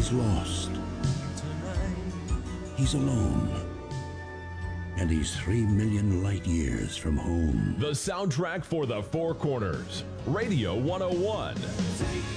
He's lost. He's alone. And he's 3 million light years from home. The soundtrack for the Four Corners. Radio 101.